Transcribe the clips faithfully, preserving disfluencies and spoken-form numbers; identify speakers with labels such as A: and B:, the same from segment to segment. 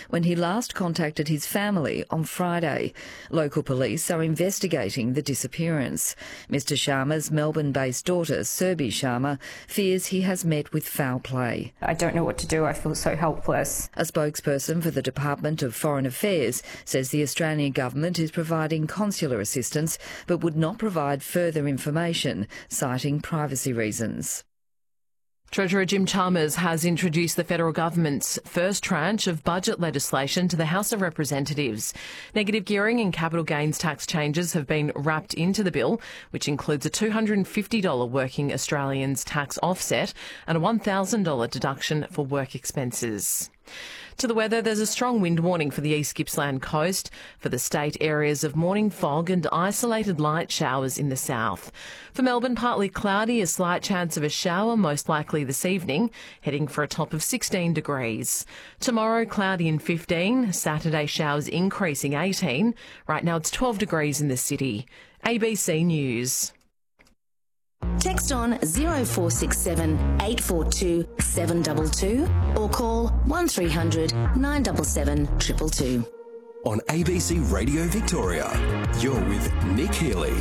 A: when he last contacted his family on Friday. Local police are investigating the disappearance. Mister Sharma's Melbourne-based daughter, Surbhi Sharma, fears he has met with foul play.
B: I don't know what to do. I feel so helpless.
A: A spokesperson for the Department of Foreign Affairs says the Australian government is providing consular assistance but would not provide further information, citing privacy reasons.
C: Treasurer Jim Chalmers has introduced the federal government's first tranche of budget legislation to the House of Representatives. Negative gearing and capital gains tax changes have been wrapped into the bill, which includes a two hundred fifty dollars working Australians tax offset and a one thousand dollars deduction for work expenses. To the weather, there's a strong wind warning for the East Gippsland coast. For the state, areas of morning fog and isolated light showers in the south. For Melbourne, partly cloudy, a slight chance of a shower, most likely this evening, heading for a top of sixteen degrees. Tomorrow, cloudy and fifteen. Saturday, showers increasing eighteen. Right now, it's twelve degrees in the city. A B C News.
D: Text on zero four six seven eight four two seven two two or call one three hundred nine seven seven two two two.
E: On A B C Radio Victoria, you're with Nick Healy.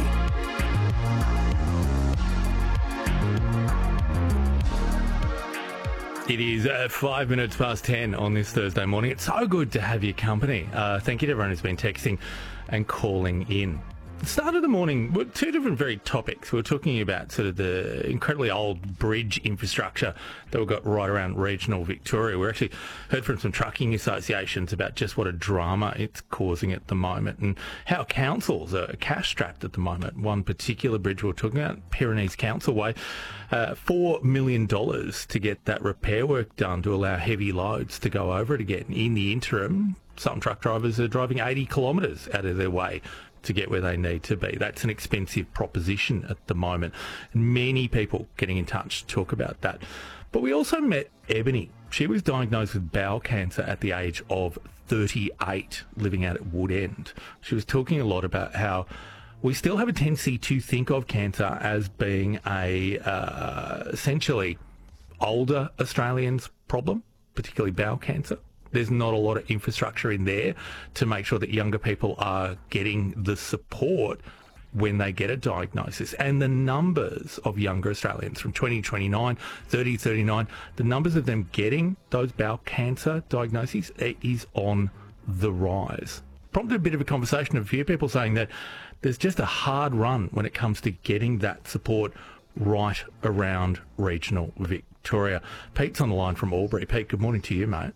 F: It is uh, five minutes past ten on this Thursday morning. It's so good to have your company. Uh, thank you to everyone who's been texting and calling in. The start of the morning, were two different very topics. We were talking about sort of the incredibly old bridge infrastructure that we've got right around regional Victoria. We actually heard from some trucking associations about just what a drama it's causing at the moment and how councils are cash-strapped at the moment. One particular bridge we were talking about, Pyrenees Councilway, uh, four million dollars to get that repair work done to allow heavy loads to go over it again. In the interim, some truck drivers are driving eighty kilometres out of their way to get where they need to be. That's an expensive proposition at the moment. And many people getting in touch to talk about that. But we also met Ebony. She was diagnosed with bowel cancer at the age of thirty-eight, living out at Woodend. She was talking a lot about how we still have a tendency to think of cancer as being a uh, essentially older Australians' problem, particularly bowel cancer. There's not a lot of infrastructure in there to make sure that younger people are getting the support when they get a diagnosis. And the numbers of younger Australians from twenty, twenty-nine, thirty, thirty-nine, the numbers of them getting those bowel cancer diagnoses is on the rise. Prompted a bit of a conversation of a few people saying that there's just a hard run when it comes to getting that support right around regional Victoria. Pete's on the line from Albury. Pete, good morning to you, mate.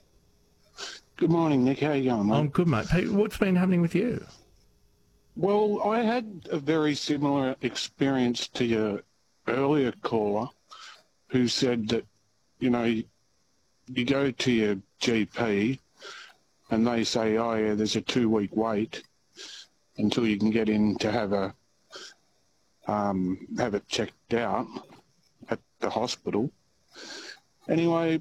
G: Good morning, Nick. How are you going, mate?
F: I'm good, mate. Pete, what's been happening with you?
G: Well, I had a very similar experience to your earlier caller who said that, you know, you go to your G P and they say, oh, yeah, there's a two-week wait until you can get in to have a um, have it checked out at the hospital. Anyway,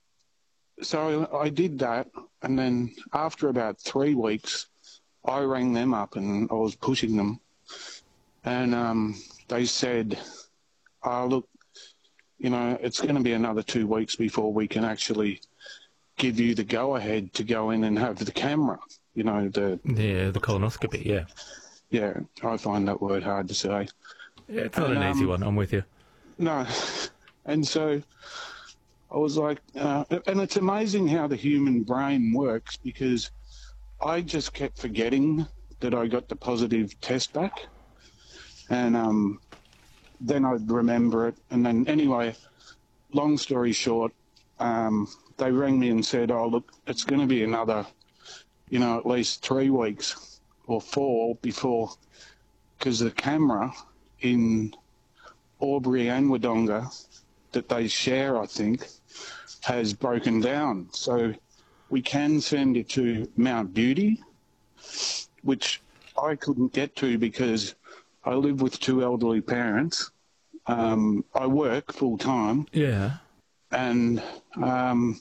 G: so I did that, and then after about three weeks, I rang them up and I was pushing them, and um, they said, oh, look, you know, it's going to be another two weeks before we can actually give you the go-ahead to go in and have the camera, you know, the...
F: Yeah, the colonoscopy, yeah.
G: Yeah, I find that word hard to say.
F: Yeah, it's not
G: and,
F: an easy
G: um,
F: one, I'm with you.
G: No, and so I was like, uh, and it's amazing how the human brain works, because I just kept forgetting that I got the positive test back, and um, then I'd remember it. And then anyway, long story short, um, they rang me and said, oh, look, it's going to be another, you know, at least three weeks or four before, because the camera in Albury and Wodonga that they share, I think, has broken down. So we can send it to Mount Beauty, which I couldn't get to because I live with two elderly parents. Um, I work full time.
F: Yeah.
G: And um,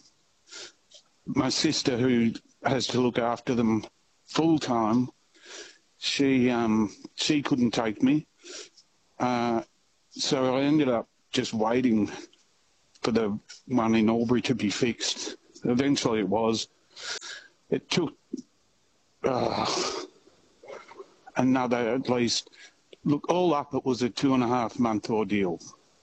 G: my sister, who has to look after them full time, she um, she couldn't take me. Uh, so I ended up just waiting for the one in Albury to be fixed. Eventually it was. it took uh, another at least, look, all up it was a two and a half month ordeal.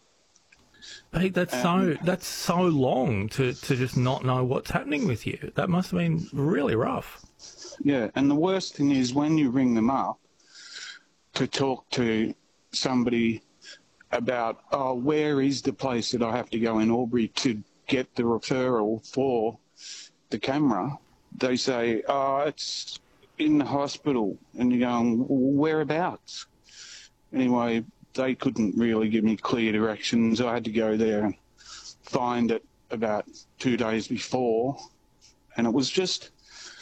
F: Pete, that's so that's so long to, to just not know what's happening with you. That must have been really rough.
G: Yeah, and the worst thing is when you ring them up to talk to somebody about, oh, where is the place that I have to go in Albury to get the referral for the camera, they say, oh, it's in the hospital. And you're going, well, whereabouts? Anyway, they couldn't really give me clear directions. I had to go there and find it about two days before. And it was just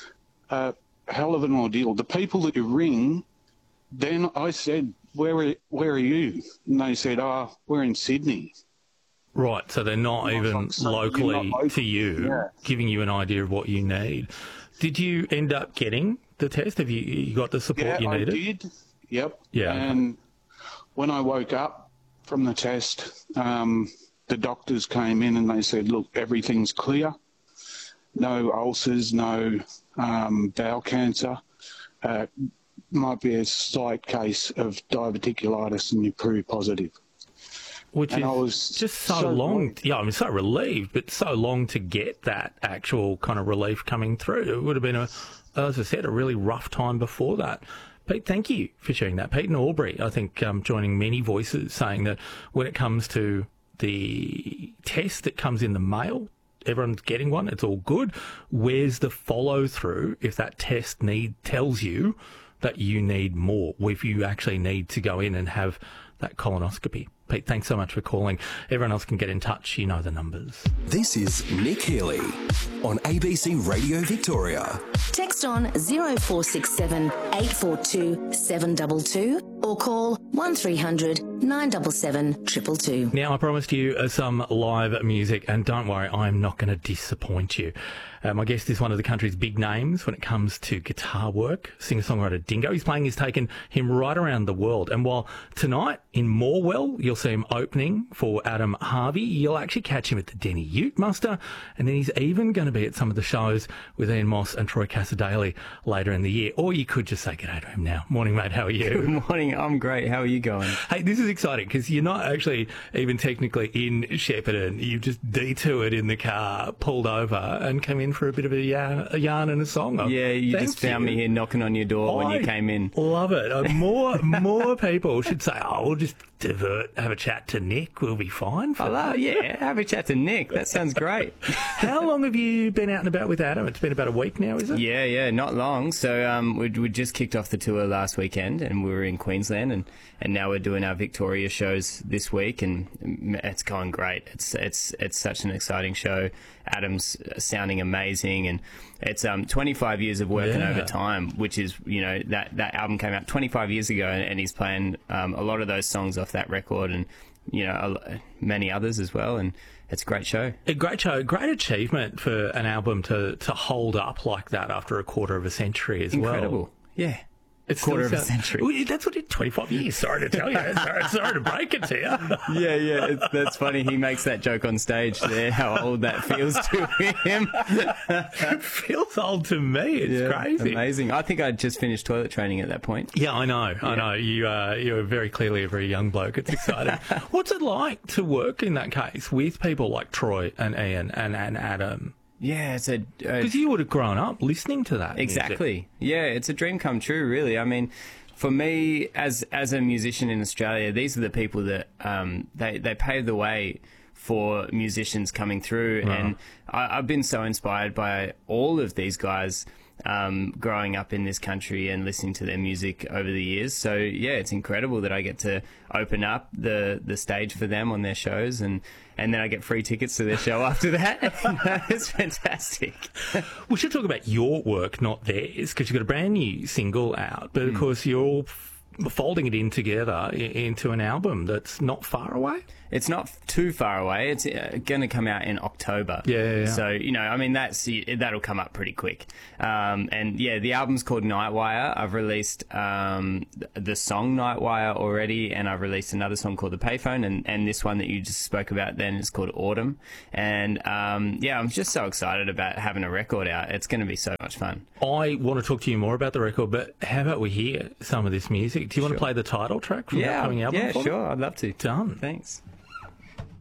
G: a hell of an ordeal. The people that you ring, then I said, where are, where are you? And they said, oh, we're in Sydney.
F: Right, so they're not even
G: like, so
F: locally
G: not local.
F: to you,
G: Yeah.
F: giving you an idea of what you need. Did you end up getting the test? Have you, you got the support
G: Yeah,
F: you needed?
G: I did. Yep.
F: Yeah.
G: And when I woke up from the test, um, the doctors came in and they said, look, everything's clear. No ulcers, no um, bowel cancer. Uh, might be a slight case of diverticulitis and you prove positive.
F: Which
G: and
F: is
G: I was
F: just so,
G: so
F: long.
G: relieved.
F: Yeah, I'm so relieved, but so long to get that actual kind of relief coming through. It would have been, a, as I said, a really rough time before that. Pete, thank you for sharing that. Pete in Albury, I think, um, joining many voices saying that when it comes to the test that comes in the mail, everyone's getting one, it's all good. Where's the follow-through if that test need tells you that you need more, if you actually need to go in and have that colonoscopy? Pete, thanks so much for calling. Everyone else can get in touch. You know the numbers.
E: This is Nick Healy on A B C Radio Victoria.
D: Text on zero four six seven, eight four two, seven two two or call one three hundred, nine seven seven, two two two.
F: Now, I promised you uh, some live music, and don't worry, I'm not going to disappoint you. Uh, my guest is one of the country's big names when it comes to guitar work, singer-songwriter Dingo. His playing has taken him right around the world. And while tonight in Morwell, you'll see him opening for Adam Harvey, you'll actually catch him at the Denny Ute Muster. And then he's even going to be at some of the shows with Ian Moss and Troy Cassadaly later in the year. Or you could just say g'day to him now. Morning, mate. How are you?
H: Good morning. I'm great. How are you going?
F: Hey, this is exciting because you're not actually even technically in Shepparton. You've just detoured in the car, pulled over, and came in for a bit of a yarn, a yarn and a song.
H: Yeah, you
F: Thank
H: just found
F: you.
H: me here knocking on your door when
F: I
H: you came in.
F: Love it. Uh, More more people should say, oh, we'll just divert, have a chat to Nick. We'll be fine. For
H: Oh,
F: that.
H: yeah, have a chat to Nick. That sounds great.
F: How long have you been out and about with Adam? It's been about a week now, is it?
H: Yeah, yeah, not long. So um, we we just kicked off the tour last weekend, and we were in Queensland, and, and now we're doing our Victoria shows this week, and it's going great. It's it's it's such an exciting show. Adam's sounding amazing, and it's um twenty-five years of working
F: Yeah.
H: over time, which is, you know, that that album came out twenty-five years ago, and, and he's playing um, a lot of those songs off that record, and you know, a, many others as well, and it's a great show.
F: A great show, great achievement for an album to, to hold up like that after a quarter of a century as well.
H: Incredible. Yeah.
F: It's
H: Quarter
F: still
H: of a
F: sound-
H: century.
F: Well, that's what it, twenty-five years. Sorry to tell you. Sorry, sorry to break it to you.
H: Yeah, yeah, it's, that's funny. He makes that joke on stage there, how old that feels to him.
F: It feels old to me. It's
H: Yeah,
F: crazy.
H: Amazing. I think I'd just finished toilet training at that point.
F: Yeah, I know. I know. You uh, you're very clearly a very young bloke. It's exciting. What's it like to work in that case with people like Troy and Ian and, and Adam?
H: Yeah, it's a... a
F: Because you would have grown up listening to that. music.
H: Exactly. Yeah, it's a dream come true, really. I mean, for me, as as a musician in Australia, these are the people that um, they they pave the way for musicians coming through,
F: Right.
H: and I, I've been so inspired by all of these guys um, growing up in this country and listening to their music over the years. So yeah, it's incredible that I get to open up the the stage for them on their shows, and and then I get free tickets to their show after that. It's fantastic.
F: We should talk about your work, not theirs, because you've got a brand new single out. But of course, you're all folding it in together i- into an album that's not far away.
H: It's not too far away. It's uh, going to come out in October.
F: Yeah, yeah, yeah.
H: So, you know, I mean, that's that'll come up pretty quick. Um, and, yeah, the album's called Nightwire. I've released um, the song Nightwire already, and I've released another song called The Payphone, and, and this one that you just spoke about then is called Autumn. And, um, yeah, I'm just so excited about having a record out. It's going to be so much fun.
F: I want to talk to you more about the record, but how about we hear some of this music? Do you want
H: Sure.
F: to play the title track from the
H: Yeah,
F: upcoming album?
H: yeah,
F: for me?
H: sure. I'd love to.
F: Done.
H: Thanks.